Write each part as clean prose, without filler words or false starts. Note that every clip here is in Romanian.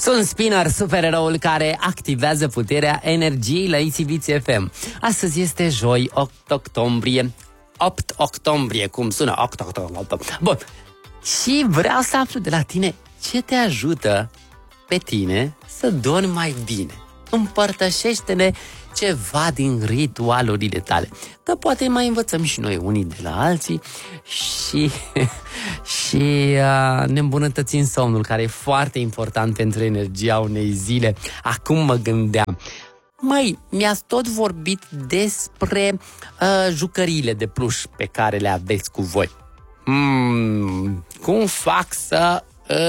Sunt Spinner, supereroul care activează puterea energiei la ICVC FM. Astăzi este joi, 8 octombrie. 8 octombrie, cum sună? 8 octombrie. Bun. Și vreau să aflu de la tine ce te ajută pe tine să dormi mai bine. Împărtășește-ne ceva din ritualurile tale. Că poate mai învățăm și noi unii de la alții și ne îmbunătățim somnul, care e foarte important pentru energia unei zile. Acum mă gândeam, mi-ați tot vorbit despre jucăriile de pluș pe care le aveți cu voi. Cum fac să...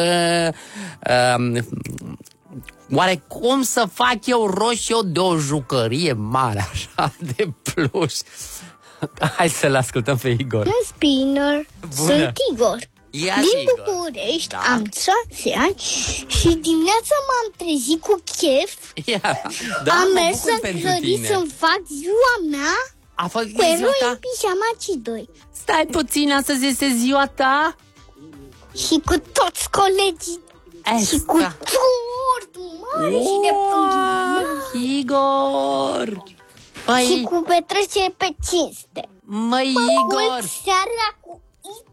Oare cum să fac eu rost eu de o jucărie mare așa de pluș? Hai să-l ascultăm pe Igor. Spinner, sunt Igor. Din Igor. București, da. Am 6 ani și dimineața m-am trezit cu chef. Da, am mers să-mi fac ziua mea cu eroi în pijama și 2. Stai puțin, astăzi este ziua ta? Și cu toți colegii. Și cu tort mare și de plăcere. Igor! Și cu petrecere pe cinste. Igor! Seara cu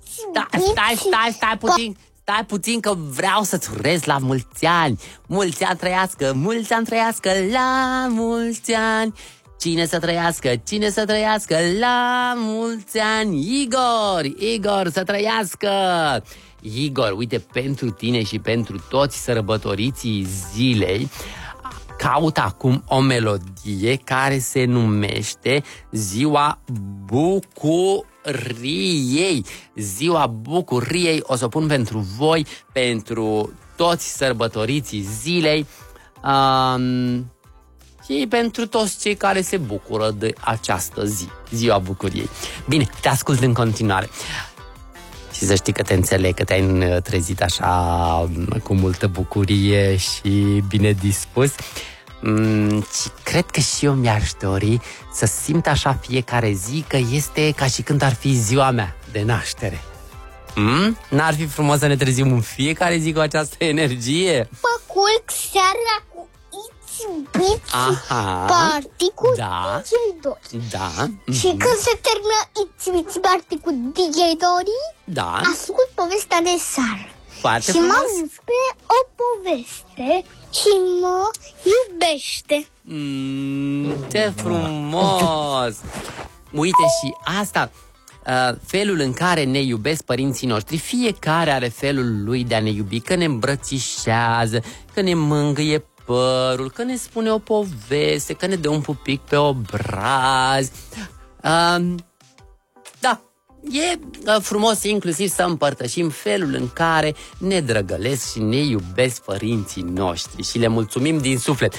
Stai puțin că vreau să-ți urez la mulți ani. Mulți ani trăiască, la mulți ani. Cine să trăiască la mulți ani. Igor, să trăiască. Igor, uite, pentru tine și pentru toți sărbătoriții zilei, caut acum o melodie care se numește Ziua Bucuriei. Ziua Bucuriei o să o pun pentru voi, pentru toți sărbătoriții zilei și pentru toți cei care se bucură de această zi, Ziua Bucuriei. Bine, te ascult în continuare. Și să știi că te înțeleg, că te-ai trezit așa cu multă bucurie și bine dispus. Și cred că și eu mi-aș dori să simt așa fiecare zi că este ca și când ar fi ziua mea de naștere. N-ar fi frumos să ne trezim în fiecare zi cu această energie? Mă culc seara cu It's Party cu DJ Dori. Da. Și când se termină It's Party cu DJ Dori, da, ascult povestea de seară. Foarte și frumos. mă spune o poveste și mă iubește. Ce frumos! Uite, și asta, felul în care ne iubesc părinții noștri, fiecare are felul lui de a ne iubi, că ne îmbrățișează, că ne mângâie părul, că ne spune o poveste, că ne dă un pupic pe obraz. Da, e frumos inclusiv să împărtășim felul în care ne drăgălesc și ne iubesc părinții noștri și le mulțumim din suflet.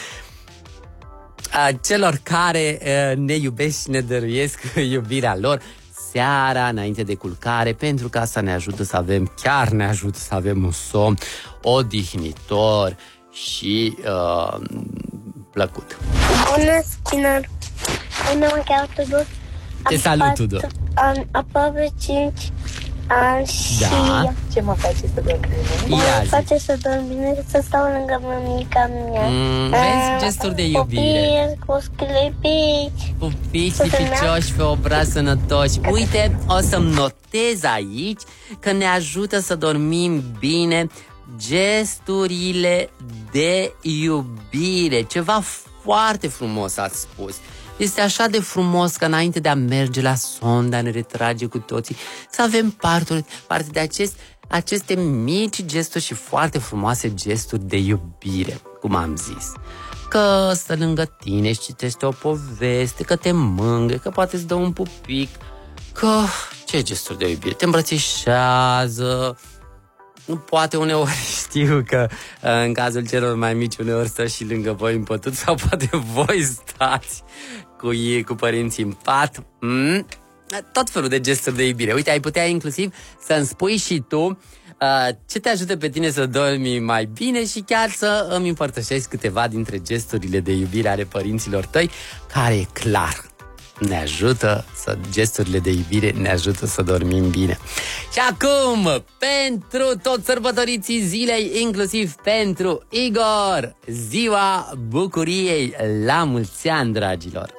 Celor care ne iubesc și ne dăruiesc iubirea lor seara, înainte de culcare, pentru că asta ne ajută să avem un somn odihnitor și plăcut. Bună, Spinner! Mă cheamă Tudor. Te salut, Tudor! Am aproape 5 ani și... Da. Ce mă face să dorm bine? Mă face să dorm bine, să stau lângă mămica mea. Vezi gesturi de iubire. Cu sclipici. Pupici lipicioși pe obraz sănătoși. Uite, o să-mi notez aici că ne ajută să dormim bine gesturile de iubire. Ceva foarte frumos ați spus. Este așa de frumos că înainte de a merge la somn, de a ne retrage cu toții, să avem parte de aceste mici gesturi și foarte frumoase gesturi de iubire, cum am zis. Că stă lângă tine și citește o poveste, că te mângâie, că poate îți dă un pupic, că ce gesturi de iubire? Te îmbrățișează. Poate uneori știu că în cazul celor mai mici uneori stă și lângă voi în pătut sau poate voi stați cu ei, cu părinții în pat. Tot felul de gesturi de iubire. Uite, ai putea inclusiv să-mi spui și tu ce te ajută pe tine să dormi mai bine și chiar să îmi împărtășești câteva dintre gesturile de iubire ale părinților tăi, care e clar ne ajută gesturile de iubire ne ajută să dormim bine. Și acum, pentru toți sărbătoriții zilei, inclusiv pentru Igor, ziua bucuriei, la mulți ani, dragilor!